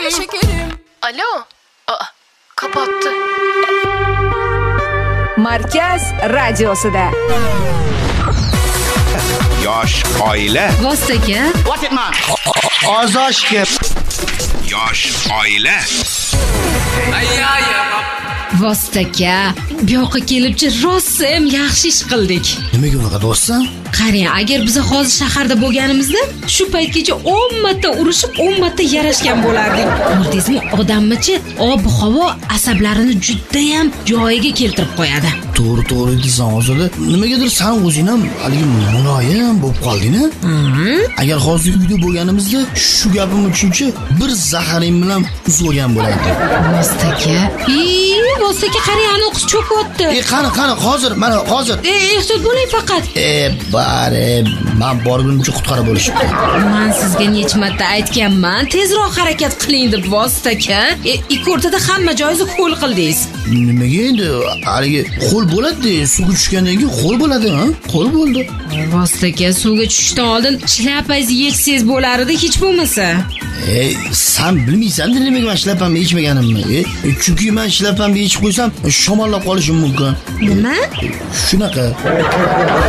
şekerim. Alo. Kapattı. Markaz Radyosu'da. Yosh oila. Vostoka. Ozoshga. Yosh oila. Vostoka. Bu yoqqa kelibchi rosa ham yaxshi ish qildik. Nimaga unaqa do'stsan? Qarang, agar biz hozir shaharda bo'lganimizda, shu paytgacha 10 marta urushib, 10 marta yarashgan bo'lardik. Bildingizmi, odammichi ob-havo asablarini juda ham joyiga keltirib qo'yadi. To'g'ri deysan hozirda. Nimagadir sen o'zing ham haligi muloyim bo'lib qolding-a? Agar hozir uyda bo'lganimizda shu gapim uchunchi bir zaharing bilan uzilgan bo'lardi. Vostoka, qarang, ana o'qish cho'kyapti. Qani, hozir, mana hozir. Ehtiyot bo'ling faqat. Bari, men borgunimcha qutqarib bo'lishibdi. Men sizga necha marta aytganman, tezroq harakat qiling deb, Vostoka. Ikki o'rtada hamma joyingizni ho'l qildingiz. Nimaga endi haligi ho'l bo'ladi, suvga tushgandan keyin ho'l bo'ladi, ha? Ho'l bo'ldi. Vostoka, suvga tushishdan oldin shlapangizni yechsangiz bo'lar edi, hech bo'lmasa. Sen bilmaysan-da nimaga men shlapamni yechmaganimni. Chunki men shlapamni yechib qo'ysam, shamollab qolishim mumkin. Nima? Shunaqa.